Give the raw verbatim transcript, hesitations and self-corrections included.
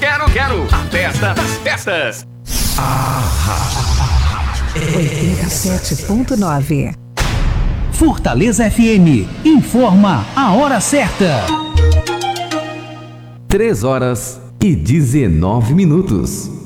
quero, quero. A festa das festas. oitenta e sete ponto nove. Fortaleza F M informa a hora certa. três horas e dezenove minutos.